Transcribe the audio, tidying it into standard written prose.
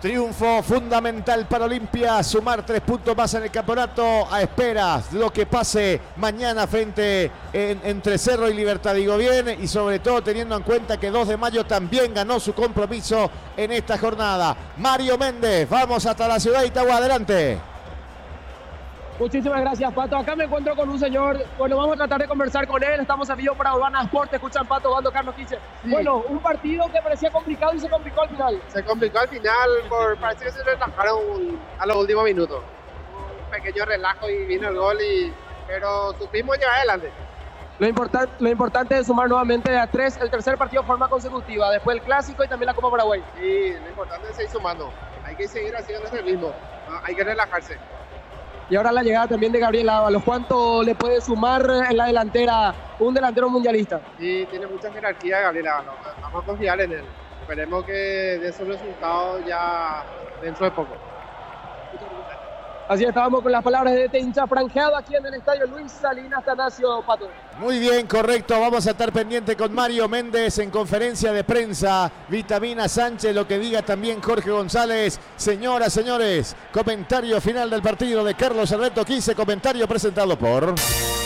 Triunfo fundamental para Olimpia, sumar 3 puntos más en el campeonato a esperas de lo que pase mañana entre Cerro y Libertad. Digo bien, y sobre todo teniendo en cuenta que 2 de mayo también ganó su compromiso en esta jornada. Mario Méndez, vamos hasta la ciudad de Itagua, adelante. Muchísimas gracias, Pato. Acá me encuentro con un señor, bueno, vamos a tratar de conversar con él. Estamos en vivo para Urbana Sport. Escuchan, Pato, jugando Carlos 15. Sí. Bueno, un partido que parecía complicado y se complicó al final. Se complicó al final, parece que se relajaron a los últimos minutos. Un pequeño relajo y vino el gol, pero supimos llevar adelante. Lo importante es sumar nuevamente a 3 el tercer partido de forma consecutiva, después el Clásico y también la Copa Paraguay. Sí, lo importante es seguir sumando. Hay que seguir haciendo el mismo, hay que relajarse. Y ahora la llegada también de Gabriel Ábalos. ¿Cuánto le puede sumar en la delantera un delantero mundialista? Sí, tiene mucha jerarquía Gabriel Ábalos. Vamos a confiar en él. Esperemos que dé sus resultados ya dentro de poco. Así estábamos con las palabras de hincha franjeado aquí en el estadio Luis Salinas Tanasio, Pato. Muy bien, correcto. Vamos a estar pendiente con Mario Méndez en conferencia de prensa. Vitamina Sánchez, lo que diga también Jorge González. Señoras, señores, comentario final del partido de Carlos Alberto Quise. Comentario presentado por...